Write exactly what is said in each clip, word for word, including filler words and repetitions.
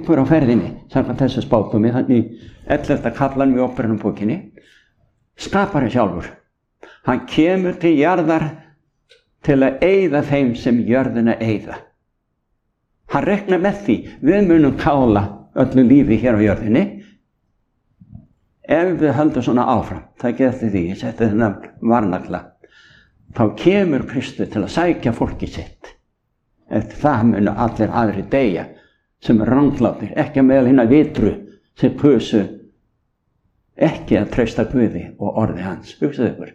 einhver á ferðinni, samkvæmt þessu spádómi, þannig í ellefta kaflanum í Óperunarbókinni, skapari sjálfur. Hann kemur til jarðar til að eyða þeim sem jörðina eyða. Hann reiknar með því, við munum kála öllu lífi hér á jörðinni, ef við höldum svona áfram, það getur því, ég seti þennan varnagla, þá kemur Kristur til að sækja fólki sitt. Eftir það munu allir aðri deyja sem er ranglátir, ekki meðal hinna vitru sem kusu ekki að treysta Guði og orði hans. Hugsaðu ykkur.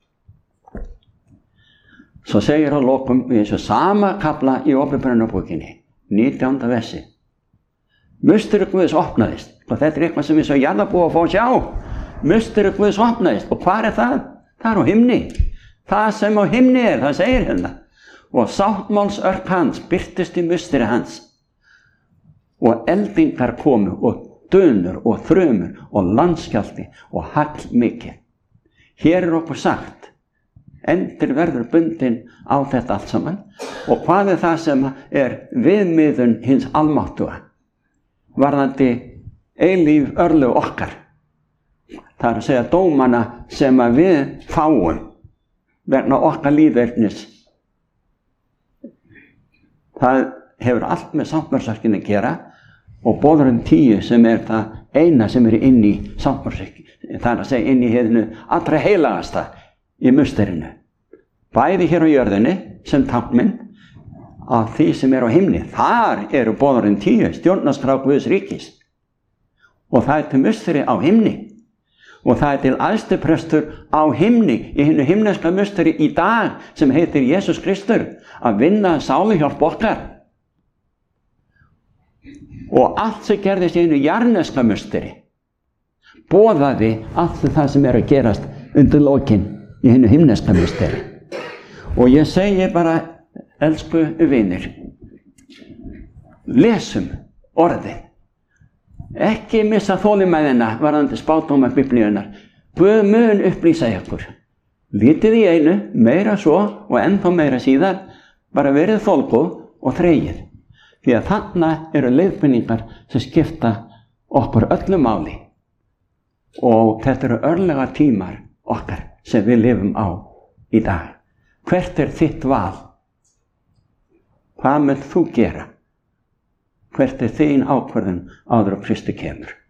Svo segir á lokum í þessu sama kafla í Óperunarbókinni, nítjánda versi. Musteri Guðs opnaðist, og þetta er eitthvað sem við svo jarðarbúa fá að sjá. Musteri Guðs opnaðist, og hvað er það? Það er á himni. Það sem á himni er, það segir hérna. Og sáttmálsörk hans birtist í musteri hans. Og eldingar komu, og dönur, og þrumur, og landskjálfti, og hagl mikið. Hér er okkur sagt, endir verður bundin á þetta allt saman, og hvað er það sem er viðmiðun hins almáttuga, varðandi eilíf örlög okkar. Það er að segja dómana sem að við fáum vegna okkar lífverðnis. Það hefur allt með sáttmálsörkinni að gera og boðurinn tíu sem er það eina sem er inn í sáttmálsörkinni, það er að segja inn í heiðinu allra heilagasta í musterinu. Bæði hér á jörðinni sem táknmynd af því sem er á himni. Þar eru boðurinn tíu, stjórnarskrá Guðs ríkis. Og það er til musteri á himni. Og það er til æðstiprestur á himni, í hinu himneska musteri í dag sem heitir Jesús Kristur, að vinna sáluhjálp okkar. Og allt sem gerðist í hinu jarneska musteri boðaði allt það sem er að gerast undir lokin í hinu himneska musteri. Og ég segi bara, elsku vinir, lesum orðið. Ekki missa þolinmæðina varðandi spádóma Biblíunnar. Guð mun upplýsa ykkur. Vitið í einu, meira svo og ennþá meira síðar, bara verið þolgóð og þreyið. Því að þarna eru leiðbeiningar sem skipta okkur öllu máli. Og þetta eru örlega tímar okkar sem við lifum á í dag. Hvert er þitt val? Hvað munt þú gera? Hvert er þín ákvörðun áður á Kristi kemur?